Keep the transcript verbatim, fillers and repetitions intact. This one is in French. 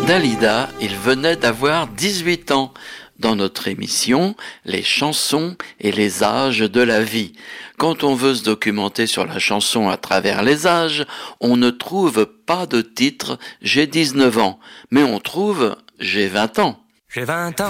Dalida, il venait d'avoir dix-huit ans. Dans notre émission, les chansons et les âges de la vie. Quand on veut se documenter sur la chanson à travers les âges, on ne trouve pas de titre « J'ai dix-neuf ans », mais on trouve « J'ai vingt ans ». J'ai vingt ans.